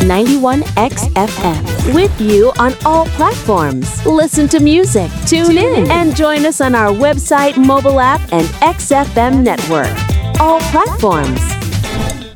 91 XFM. With you on all platforms. Listen to music, tune in, and join us on our website, mobile app, and XFM network. All platforms.